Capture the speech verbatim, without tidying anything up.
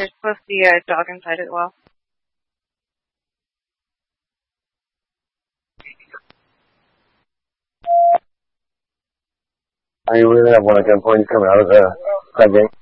There's supposed to be a dog inside as well. I really have one at gunpoint coming out of the side gate.